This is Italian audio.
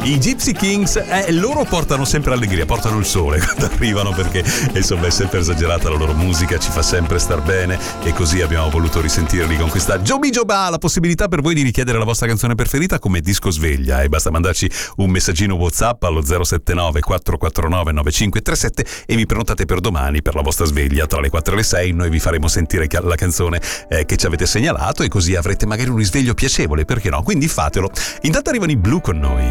I Gypsy Kings, loro portano sempre allegria, portano il sole quando arrivano, perché insomma è sempre esagerata la loro musica, ci fa sempre star bene, e così abbiamo voluto risentirli con questa Joby Joba. La possibilità per voi di richiedere la vostra canzone preferita come disco sveglia, e basta mandarci un messaggino WhatsApp allo 079 449 9537 e vi prenotate per domani per la vostra sveglia tra le 4 e le 6. Noi vi faremo sentire la canzone che ci avete segnalato, e così avrete magari un risveglio piacevole, perché no? Quindi fatelo. Intanto arrivano i Blue con noi.